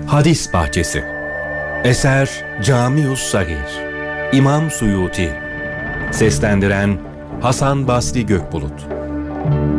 Hadis Bahçesi. Eser Camius Sagir. İmam Suyuti. Seslendiren Hasan Basri Gökbulut.